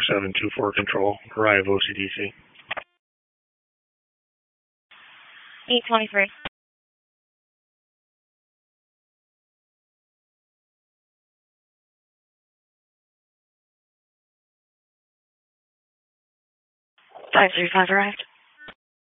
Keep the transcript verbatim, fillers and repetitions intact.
seven two four control, arrive O C D C. eight twenty-three. five three five arrived.